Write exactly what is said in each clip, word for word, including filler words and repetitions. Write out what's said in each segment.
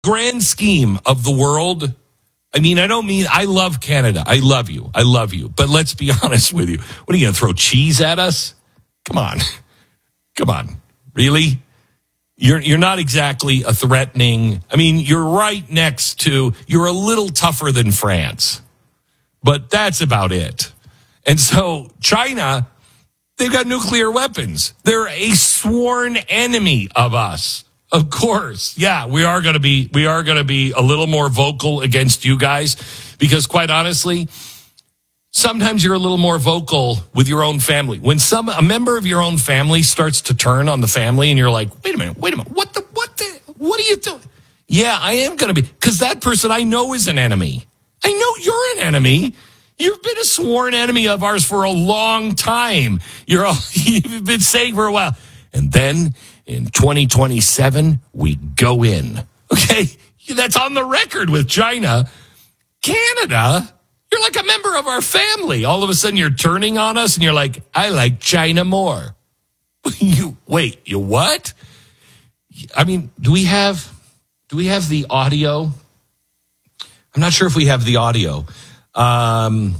grand scheme of the world, I mean, I don't mean, I love Canada. I love you. I love you. But let's be honest with you. What are you going to throw cheese at us? Come on. Come on. Really? You're you're not exactly a threatening. I mean, you're right next to, you're a little tougher than France. But that's about it. And so China, they've got nuclear weapons. They're a sworn enemy of us. Of course. Yeah, we are going to be we are going to be a little more vocal against you guys because quite honestly, sometimes you're a little more vocal with your own family. When some a member of your own family starts to turn on the family and you're like, "Wait a minute. Wait a minute. What the what the what are you doing?" Yeah, I am going to be cuz that person I know is an enemy. I know you're an enemy. You've been a sworn enemy of ours for a long time. You're all, you've been saying for a while. And then in twenty twenty-seven, we go in. Okay? That's on the record with China. Canada, you're like a member of our family. All of a sudden, you're turning on us, and you're like, I like China more. You wait, you what? I mean, do we have do we have the audio? I'm not sure if we have the audio. Um,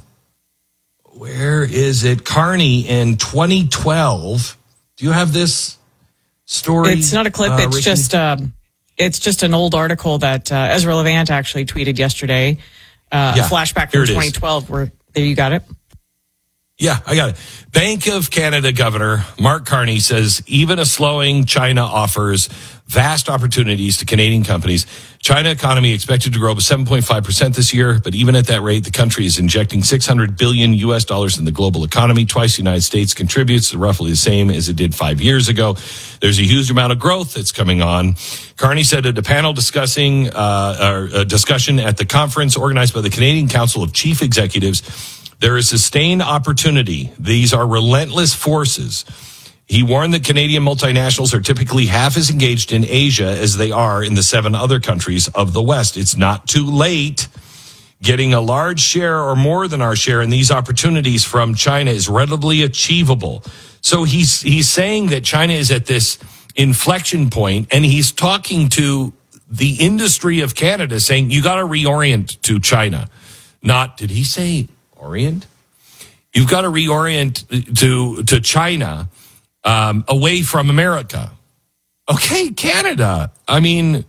where is it? Carney in twenty twelve. Do you have this story? It's not a clip. Uh, it's Ricky? just um, it's just an old article that uh, Ezra Levant actually tweeted yesterday. Uh, yeah, a flashback from twenty twelve. Where there you got it. Yeah, I got it. Bank of Canada Governor Mark Carney says even a slowing China offers vast opportunities to Canadian companies. China economy expected to grow by seven point five percent this year, but even at that rate, the country is injecting six hundred billion U S dollars in the global economy. Twice the United States contributes, roughly the same as it did five years ago. There's a huge amount of growth that's coming on. Carney said at a panel discussing uh, or a discussion at the conference organized by the Canadian Council of Chief Executives, there is sustained opportunity. These are relentless forces. He warned that Canadian multinationals are typically half as engaged in Asia as they are in the seven other countries of the West. It's not too late. Getting a large share or more than our share in these opportunities from China is readily achievable. So he's he's saying that China is at this inflection point, and he's talking to the industry of Canada saying, you got to reorient to China. Not, did he say orient? You've got to reorient to, to China. Um, away from America. Okay, Canada. I mean,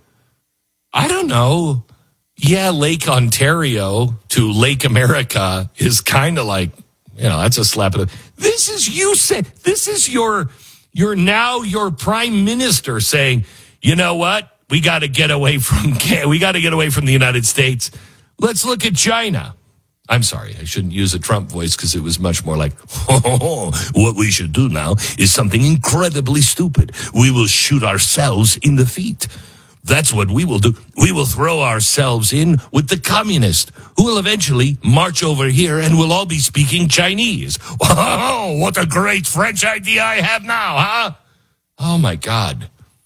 I don't know. Yeah, Lake Ontario to Lake America is kind of like, you know, that's a slap of the... This is you say, this is your, your now your prime minister saying, you know what? We got to get away from, we got to get away from the United States. Let's look at China. I'm sorry, I shouldn't use a Trump voice because it was much more like, oh, what we should do now is something incredibly stupid. We will shoot ourselves in the feet. That's what we will do. We will throw ourselves in with the communists who will eventually march over here and we'll all be speaking Chinese. Oh, what a great French idea I have now, huh? Oh, my God.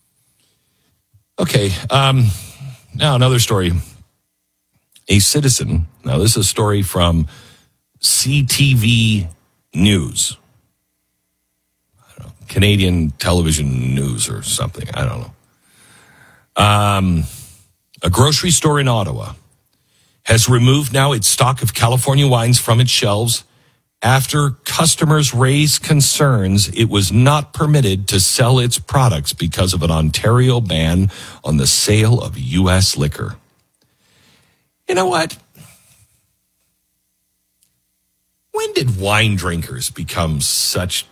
Okay, um, now another story. A citizen, now this is a story from C T V News, I don't know, Canadian Television News or something, I don't know. Um, a grocery store in Ottawa has removed now its stock of California wines from its shelves after customers raised concerns it was not permitted to sell its products because of an Ontario ban on the sale of U S liquor. You know what? When did wine drinkers become such...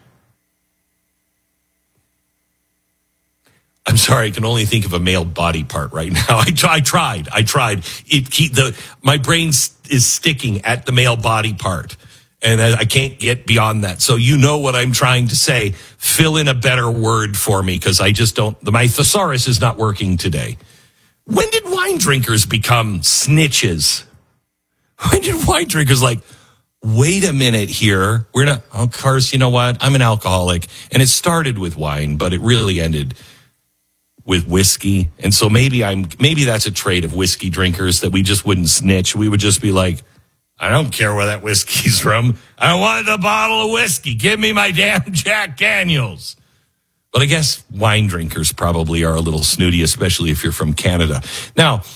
I'm sorry, I can only think of a male body part right now. I, I tried. I tried. It keep the my brain is sticking at the male body part, and I, I can't get beyond that. So you know what I'm trying to say. Fill in a better word for me because I just don't... My thesaurus is not working today. When did wine drinkers become snitches? When did wine drinkers like, wait a minute here. We're not, of course, you know what? I'm an alcoholic. And it started with wine, but it really ended with whiskey. And so maybe I'm, maybe that's a trait of whiskey drinkers that we just wouldn't snitch. We would just be like, I don't care where that whiskey's from. I wanted a bottle of whiskey. Give me my damn Jack Daniels. But I guess wine drinkers probably are a little snooty, especially if you're from Canada. Now,